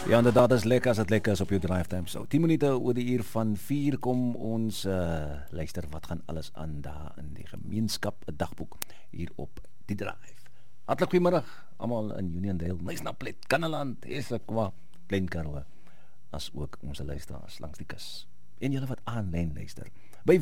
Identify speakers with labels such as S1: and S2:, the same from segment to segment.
S1: Ja, inderdaad, is lekker as dit lekker is op jou drive time. So, 10 minute oor die uur van 4 kom ons luister wat gaan alles aan daar in die gemeenskap, 'n dagboek hier op die drive. Hartlik goeiemiddag almal in Uniondale, Nysnaplet, Kannaland, Esekwa, Klein Karoo, as ook ons luisteraars langs die kus. En julle wat aanlyn luister by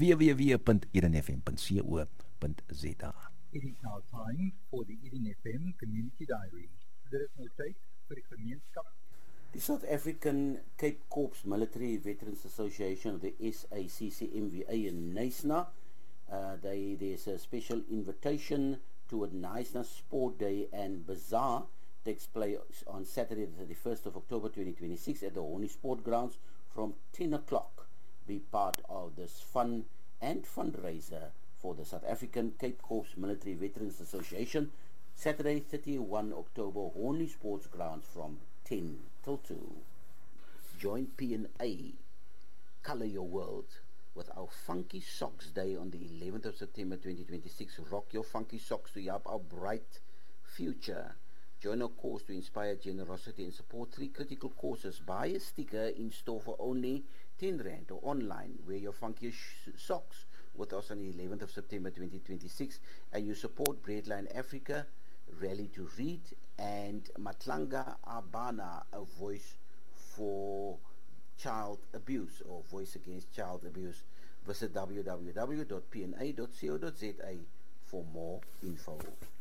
S1: www.edenfm.co.za.
S2: It is now time for the Eden FM Community Diary. Dit is nou tyd vir die gemeenskap.
S3: The South African Cape Corps Military Veterans Association, the SACCMVA in Knysna, there's a special invitation to a Knysna Sport Day and Bazaar takes place on Saturday the 31st of October 2026 at the Horny Sport Grounds from 10 o'clock. Be part of this fun and fundraiser for the South African Cape Corps Military Veterans Association, Saturday 31 October, Horny Sports Grounds from 10 till 2. Join P&A, Color Your World, with our Funky Socks Day on the 11th of September 2026. Rock your funky socks to help our bright future. Join our course to inspire generosity and support 3 critical courses. Buy a sticker in store for only R10 or online. Wear your funky socks with us on the 11th of September 2026 and you support Breadline Africa, Rally to Read, and Matlanga Abana, a voice for child abuse or voice against child abuse. Visit www.pna.co.za for more info.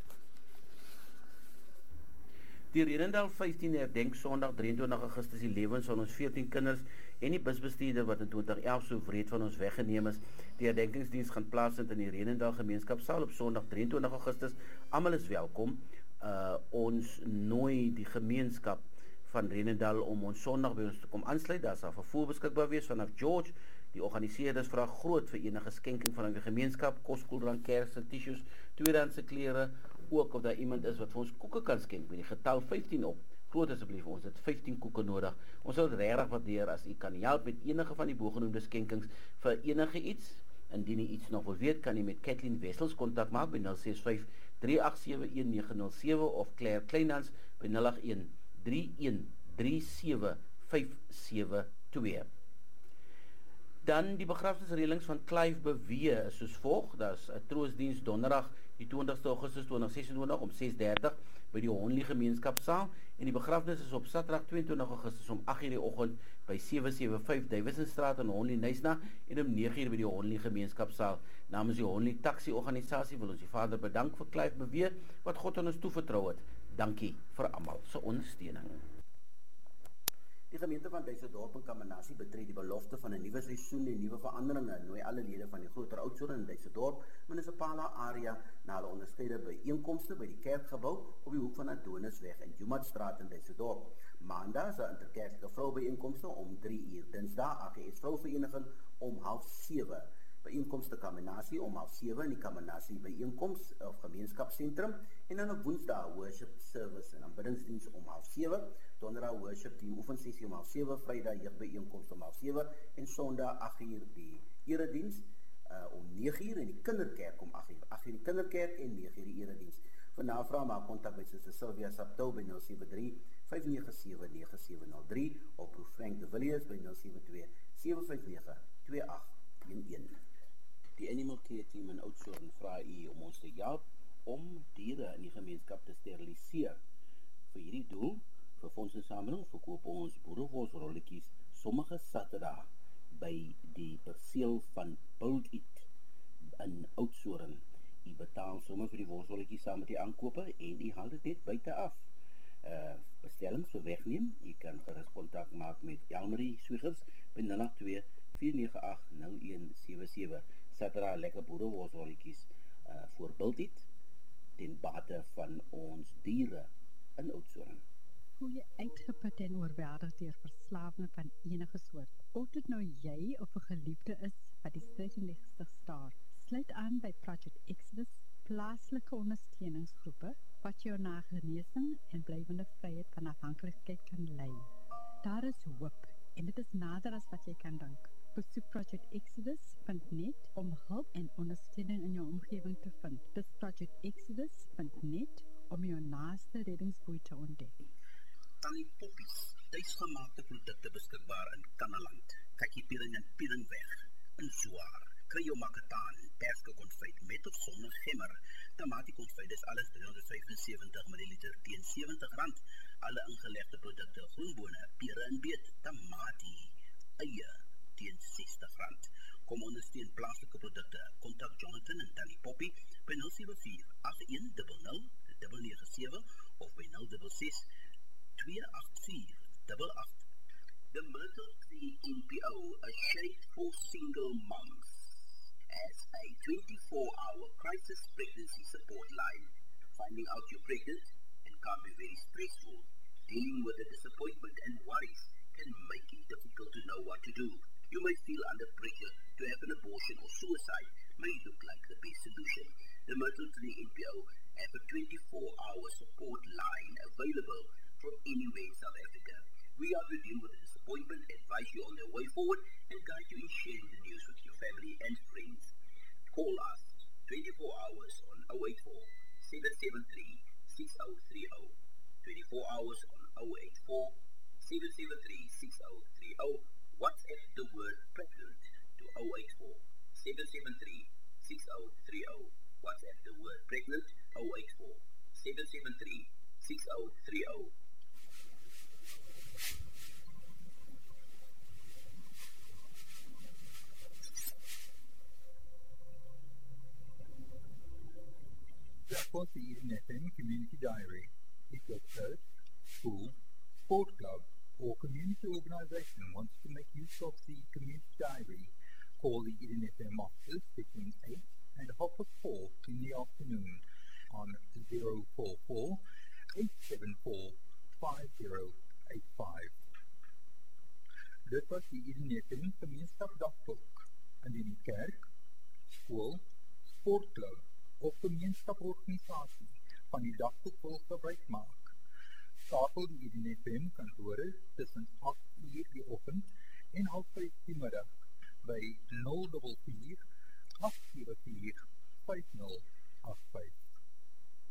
S3: Die Renendal 15 herdenk Sondag 23 Augustus die lewens van ons 14 kinders en die busbestuurder wat in 2011 so wreed van ons weggeneem is. Die herdenkingsdiens gaan plaasvind in die Renendal gemeenskapsaal op Sondag 23 Augustus. Almal is welkom. Ons nooi die gemeenskap van Renendal om ons Sondag by ons te kom aansluit. Daar sal vervoer beskikbaar wees vanaf George. Die organiseerders vra groot vir enige skenking van die gemeenskap, kos, koeldrank, kersse, tissues, tweedehandse klere, ook of daar iemand is wat vir ons koeke kan skenk met die getal 15 op. Groot asseblief, ons het 15 koeke nodig. Ons sal dit regtig waardeer as u kan help met enige van die bogenoemde skenkings vir enige iets. Indien u iets nog wil weet, kan u met Kathleen Wessels kontak maak by 065 387 1907 of Claire Kleinhans by 081 3137 572. Dan die begrafnisreëlings van Clive Beweer is soos volg. Daar is 'n troostdiens donderdag die 20ste Augustus 2026 om 6:30 by die Honley gemeenskapsaal en die begrafnis is op Saterdag 22 Augustus om 8:00 die oggend by 775 Davisonstraat in Honley Knysna en om 9:00 by die Honley gemeenskapsaal. Namens die Honley taxi organisasie wil ons die Vader bedank vir Clive Beweer wat God aan ons toevertrou het. Dankie vir almal se ondersteuning. Die gemeente van Duisendorp en Kamanasie betree die belofte van 'n nuwe seisoen en nuwe veranderinge en nooi alle lede van die groter Oudtshoorn en Duisendorp munisipale area na hulle onderskeide byeenkomste by die kerkgebou op die hoek van Adonisweg en Jumatstraat in Duisendorp. Maandag is 'n interkerklike vroubyeenkomste om 3:00, Dinsdag AGS Vrouvereniging om 6:30. Byeenkomste Kamanasie om 6:30 in die Kamanasie byeenkoms of gemeenskapsentrum en dan op Woensdag worship service en aanbiddingsdiens om 6:30, Donderdag worship team oefensessie om 6:30, Vrydag jeugbyeenkoms om 6:30 en Sondag 8:00 die erediens om 9:00 en die kinderkerk om 8:00. 8:00 die kinderkerk en 9:00 die erediens. Vir navraag maak kontak met Suster Sylvia Saptou by 073 597 9703 of Prof Frank de Villiers by 072 759 2811. Die Animal Care Team in Oudtshoorn vra u om ons te help om diere in die gemeenskap te steriliseer. Vir hierdie doel, vir fondsinsameling, verkoop ons boerewolsrolletjies sommige Saterdag by die perseel van Build It in Oudtshoorn. U betaal sommer vir die wolsrolletjies saam met die aankope en u haal dit net buite af. Bestellings vir wegneem, u kan gerus kontak maak met Elmarie Swiggers by 082 498 0177. Saterdag lekker boerewolsrolletjies voor Build It ten bate van ons diere in Oudtshoorn.
S4: Hoe jy uitgeput en oorweldig deur verslawing van enige soort. Of dit nou jy of 'n geliefde is wat die stryd in die gesig staar. Sluit aan by Project Exodus, plaaslike ondersteuningsgroepe wat jou na genesing en blywende vryheid van afhanklikheid kan lei. Daar is hoop en dit is nader as wat jy kan dink. Besoek projectexodus.net om hulp en ondersteuning in jou omgewing te vind. Dis projectexodus.net om jou naaste reddingsboei te ontdek.
S2: Tannie Poppies
S5: tuisgemaakte produkte beskikbaar in Kannaland, Kakipiring en Piringweg, in Zwaar. Kry jou makataan, perske konfyt met of sonder gemmer. Tamatie konfyt is alles 375 ml teen R70. Alle ingelegde produkte, groenbone, pere en beet, tamatie, eie teen R60. Kom ondersteun plaaslike produkte. Kontak Jonathan en Tannie Poppy by 074 8100 997 of by 066 284 88. The Myrtle Tree NPO, a shade for single moms, as a 24-hour crisis pregnancy support line. Finding out you're pregnant and can be very stressful. Dealing with the disappointment and worries can make it difficult to know what to do. You may feel under pressure to have an abortion or suicide may look like the best solution. The Myrtle Tree NPO have a 24-hour support line available from anywhere in South Africa. We are to deal with the disappointment, advise you on the way forward, and guide you in sharing the news with your family and friends. Call us 24 hours on 084 773 6030. 24 hours on 084 773 6030. WhatsApp the word pregnant to 084 773 6030. WhatsApp the word pregnant 084 773 6030.
S2: That was the Eden FM Community Diary. If your church, school, sport club, or community organization wants to make use of the Community Diary, call the Eden FM office between 8 and 4:30 in the afternoon on 044 874 5085. Dit was die Eden FM gemeenskapsdagboek. Indien die kerk, skool, sportklub of gemeenskapsorganisasie van die dagboek wil gebruik maak, skakel die Eden FM kantore tussen 8:00 die oggend en 5:30 die middag by 044 8